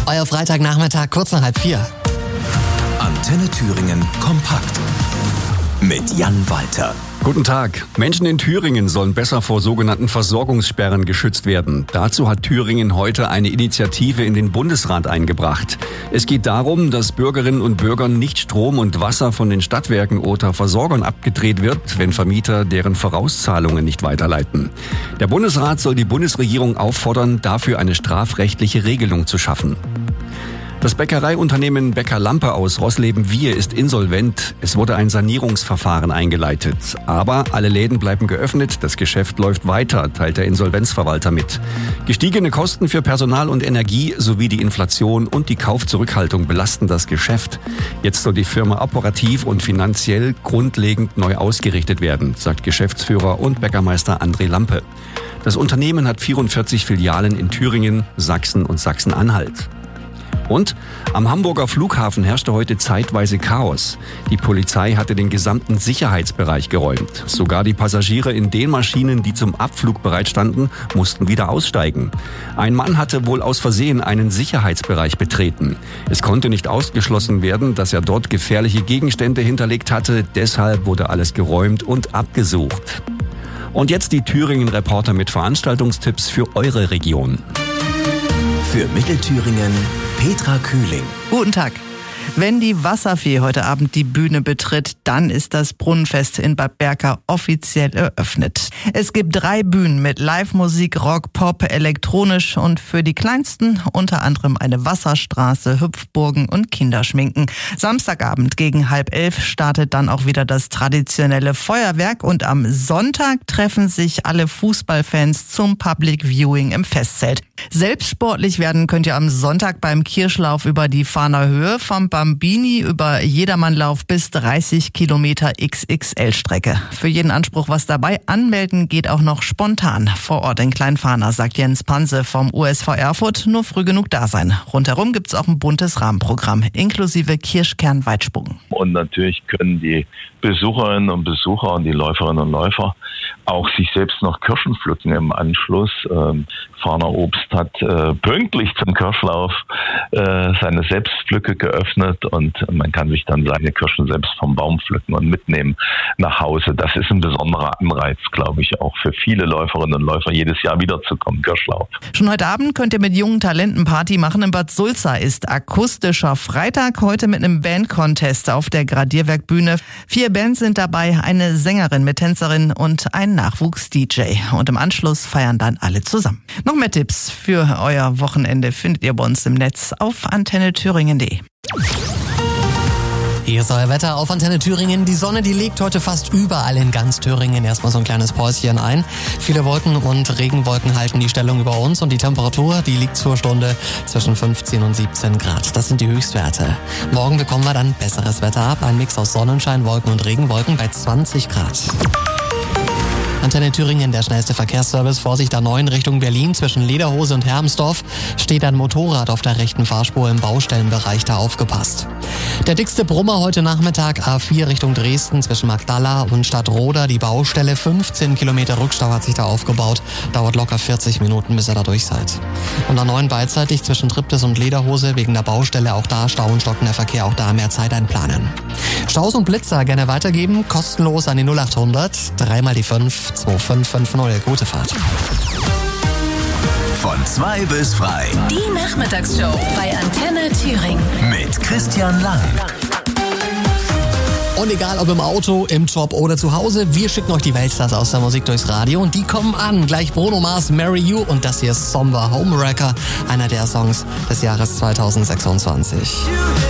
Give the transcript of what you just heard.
Euer Freitagnachmittag, kurz nach 3:30. Antenne Thüringen kompakt mit Jan Walter. Guten Tag. Menschen in Thüringen sollen besser vor sogenannten Versorgungssperren geschützt werden. Dazu hat Thüringen heute eine Initiative in den Bundesrat eingebracht. Es geht darum, dass Bürgerinnen und Bürgern nicht Strom und Wasser von den Stadtwerken oder Versorgern abgedreht wird, wenn Vermieter deren Vorauszahlungen nicht weiterleiten. Der Bundesrat soll die Bundesregierung auffordern, dafür eine strafrechtliche Regelung zu schaffen. Das Bäckereiunternehmen Bäcker Lampe aus Roßleben-Wiehe ist insolvent. Es wurde ein Sanierungsverfahren eingeleitet. Aber alle Läden bleiben geöffnet, das Geschäft läuft weiter, teilt der Insolvenzverwalter mit. Gestiegene Kosten für Personal und Energie sowie die Inflation und die Kaufzurückhaltung belasten das Geschäft. Jetzt soll die Firma operativ und finanziell grundlegend neu ausgerichtet werden, sagt Geschäftsführer und Bäckermeister André Lampe. Das Unternehmen hat 44 Filialen in Thüringen, Sachsen und Sachsen-Anhalt. Und am Hamburger Flughafen herrschte heute zeitweise Chaos. Die Polizei hatte den gesamten Sicherheitsbereich geräumt. Sogar die Passagiere in den Maschinen, die zum Abflug bereitstanden, mussten wieder aussteigen. Ein Mann hatte wohl aus Versehen einen Sicherheitsbereich betreten. Es konnte nicht ausgeschlossen werden, dass er dort gefährliche Gegenstände hinterlegt hatte. Deshalb wurde alles geräumt und abgesucht. Und jetzt die Thüringen-Reporter mit Veranstaltungstipps für eure Region. Für Mittelthüringen Petra Kühling. Guten Tag. Wenn die Wasserfee heute Abend die Bühne betritt, dann ist das Brunnenfest in Bad Berka offiziell eröffnet. Es gibt 3 Bühnen mit Live-Musik, Rock, Pop, elektronisch und für die Kleinsten unter anderem eine Wasserstraße, Hüpfburgen und Kinderschminken. Samstagabend gegen 10:30 startet dann auch wieder das traditionelle Feuerwerk und am Sonntag treffen sich alle Fußballfans zum Public Viewing im Festzelt. Selbst sportlich werden könnt ihr am Sonntag beim Kirschlauf über die Fahner Höhe, vom Bambini über Jedermannlauf bis 30 Kilometer XXL-Strecke. Für jeden Anspruch was dabei. Anmelden geht auch noch spontan vor Ort in Kleinfahner, sagt Jens Panse vom USV Erfurt. Nur früh genug da sein. Rundherum gibt's auch ein buntes Rahmenprogramm, inklusive Kirschkern-Weitsprung. Und natürlich können die Besucherinnen und Besucher und die Läuferinnen und Läufer auch sich selbst noch Kirschen pflücken im Anschluss. Fahner Obst hat pünktlich zum Kirschlauf seine Selbstpflücke geöffnet und man kann sich dann seine Kirschen selbst vom Baum pflücken und mitnehmen nach Hause. Das ist ein besonderer Anreiz, glaube ich, auch für viele Läuferinnen und Läufer, jedes Jahr wiederzukommen, Kirschlauf. Schon heute Abend könnt ihr mit jungen Talenten Party machen. In Bad Sulza ist akustischer Freitag, heute mit einem Band-Contest auf der Gradierwerkbühne. 4 Bands sind dabei, eine Sängerin mit Tänzerin und ein Nachwuchs-DJ. Und im Anschluss feiern dann alle zusammen. Noch mehr Tipps für euer Wochenende findet ihr bei uns im Netz auf antennethüringen.de. Hier ist euer Wetter auf Antenne Thüringen. Die Sonne, die legt heute fast überall in ganz Thüringen erstmal so ein kleines Päuschen ein. Viele Wolken und Regenwolken halten die Stellung über uns und die Temperatur, die liegt zur Stunde zwischen 15 und 17 Grad. Das sind die Höchstwerte. Morgen bekommen wir dann besseres Wetter ab. Ein Mix aus Sonnenschein, Wolken und Regenwolken bei 20 Grad. Antenne Thüringen, der schnellste Verkehrsservice. Vorsicht A9 Richtung Berlin zwischen Lederhose und Hermsdorf steht ein Motorrad auf der rechten Fahrspur im Baustellenbereich, da aufgepasst. Der dickste Brummer heute Nachmittag A4 Richtung Dresden zwischen Magdala und Stadtroda, die Baustelle. 15 Kilometer Rückstau hat sich da aufgebaut. Dauert locker 40 Minuten, bis ihr da durch seid. Und A9 beidseitig zwischen Triptis und Lederhose wegen der Baustelle. Auch da Stau und stockender Verkehr, auch da mehr Zeit einplanen. Staus und Blitzer gerne weitergeben, kostenlos an die 0800 3 mal die 5 2550. Gute Fahrt. Von 2 bis frei. Die Nachmittagsshow bei Antenne Thüringen. Mit Christian Lang. Und egal ob im Auto, im Job oder zu Hause, wir schicken euch die Weltstars aus der Musik durchs Radio und die kommen an. Gleich Bruno Mars, Marry You und das hier ist Somber Homewrecker, einer der Songs des Jahres 2026.